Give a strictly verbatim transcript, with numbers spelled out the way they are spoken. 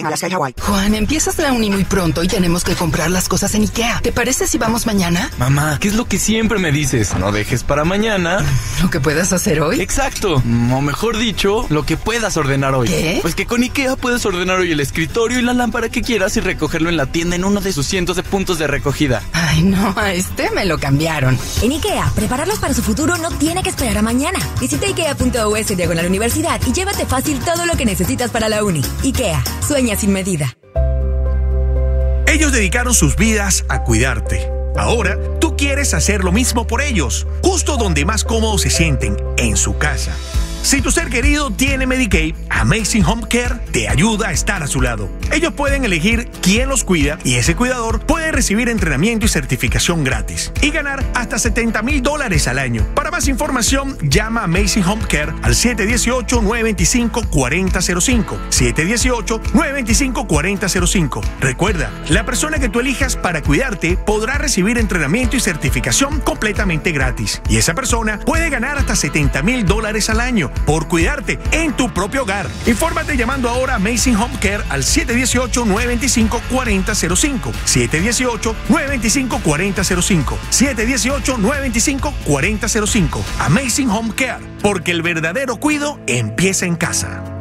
Alaska y Hawái. Juan, empiezas la uni muy pronto y tenemos que comprar las cosas en IKEA. ¿Te parece si vamos mañana? Mamá, ¿qué es lo que siempre me dices? No dejes para mañana lo que puedas hacer hoy. Exacto, o mejor dicho, lo que puedas ordenar hoy. ¿Qué? Pues que con IKEA puedes ordenar hoy el escritorio y la lámpara que quieras y recogerlo en la tienda en uno de sus cientos de puntos de recogida. Ay, no, a este me lo cambiaron. En IKEA, prepararlos para su futuro no tiene que esperar a mañana. Visita ikea.us diagonal universidad y llévate fácil todo lo que necesitas para la uni. IKEA, sueña sin medida. Ellos dedicaron sus vidas a cuidarte. Ahora, tú quieres hacer lo mismo por ellos, justo donde más cómodos se sienten, en su casa. Si tu ser querido tiene Medicaid, Amazing Home Care te ayuda a estar a su lado. Ellos pueden elegir quién los cuida y ese cuidador puede recibir entrenamiento y certificación gratis y ganar hasta setenta mil dólares al año. Para más información, llama a Amazing Home Care al siete uno ocho, nueve dos cinco, cuatro cero cero cinco. siete uno ocho, nueve dos cinco, cuatro cero cero cinco. Recuerda, la persona que tú elijas para cuidarte podrá recibir entrenamiento y certificación completamente gratis. Y esa persona puede ganar hasta setenta mil dólares al año por cuidarte en tu propio hogar. Infórmate llamando ahora a Amazing Home Care al siete uno ocho, nueve dos cinco, cuatro cero cero cinco. siete uno ocho, nueve dos cinco, cuatro cero cero cinco. siete uno ocho, nueve dos cinco, cuatro cero cero cinco. Amazing Home Care, porque el verdadero cuido empieza en casa.